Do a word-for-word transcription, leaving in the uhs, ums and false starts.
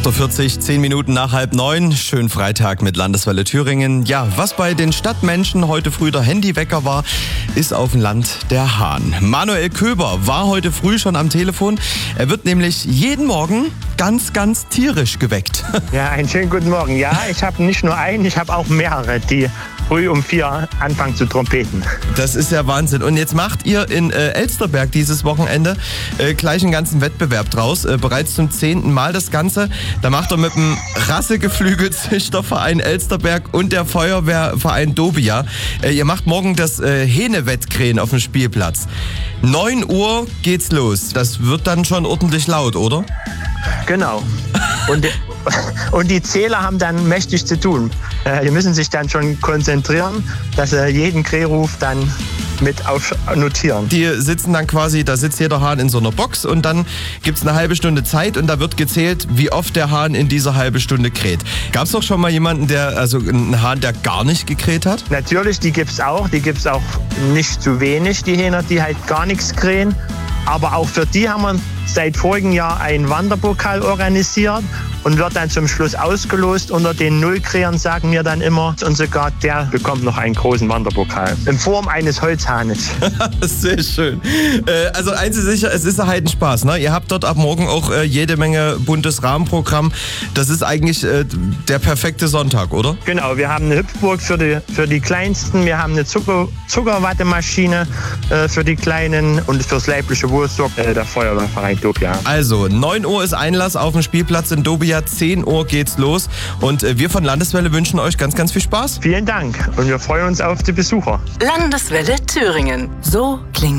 acht Uhr vierzig, zehn Minuten nach halb neun. Schönen Freitag mit Landeswelle Thüringen. Ja, was bei den Stadtmenschen heute früh der Handywecker war, ist auf dem Land der Hahn. Manuel Köber war heute früh schon am Telefon. Er wird nämlich jeden Morgen ganz, ganz tierisch geweckt. Ja, einen schönen guten Morgen. Ja, ich habe nicht nur einen, ich habe auch mehrere, die früh um vier anfangen zu trompeten. Das ist ja Wahnsinn. Und jetzt macht ihr in äh, Elsterberg dieses Wochenende äh, gleich einen ganzen Wettbewerb draus. Äh, bereits zum zehnten Mal das Ganze. Da macht er mit dem Rassegeflügelzüchterverein Elsterberg und der Feuerwehrverein Dobia. Äh, ihr macht morgen das äh, Hähne-Wettkrähen auf dem Spielplatz. neun Uhr geht's los. Das wird dann schon ordentlich laut, oder? Genau. Und, und die Zähler haben dann mächtig zu tun. Äh, die müssen sich dann schon konzentrieren, dass sie jeden Krähruf dann mit auf notieren. Die sitzen dann quasi, da sitzt jeder Hahn in so einer Box und dann gibt's eine halbe Stunde Zeit und da wird gezählt, wie oft der Hahn in dieser halben Stunde kräht. Gab's doch schon mal jemanden, der, also einen Hahn, der gar nicht gekräht hat? Natürlich, die gibt's auch. Die gibt's auch nicht zu wenig, die Hähner, die halt gar nichts krähen. Aber auch für die haben wir seit vorigem Jahr einen Wanderpokal organisiert und wird dann zum Schluss ausgelost. Unter den Nullkrähern sagen wir dann immer, und sogar der bekommt noch einen großen Wanderpokal in Form eines Holzhahnes. Sehr schön. Äh, also eins ist sicher, es ist halt ein Spaß. Ne? Ihr habt dort ab morgen auch äh, jede Menge buntes Rahmenprogramm. Das ist eigentlich äh, der perfekte Sonntag, oder? Genau, wir haben eine Hüpfburg für die, für die Kleinsten, wir haben eine Zucker, Zuckerwattemaschine äh, für die Kleinen und fürs leibliche Wohl sorgt äh, der Feuerwehrverein Dobia. Also, neun Uhr ist Einlass auf dem Spielplatz in Dobia, zehn Uhr geht's los und äh, wir von Landeswelle wünschen euch ganz, ganz viel Spaß. Vielen Dank und wir freuen uns auf die Besucher. Landeswelle Thüringen. So klingt